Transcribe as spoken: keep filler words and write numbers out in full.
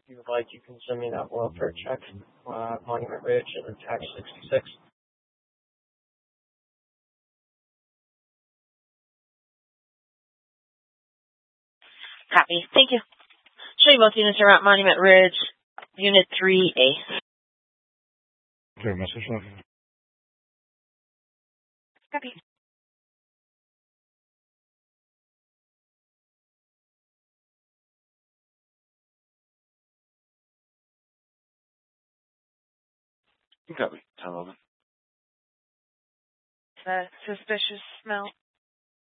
you would like, you can send me that welfare check, uh, Monument Ridge and tax sixty-six. Copy. Thank you. Show you both units are at Monument Ridge, Unit three A. Clear message. Copy. You got me. ten eleven. The suspicious smell.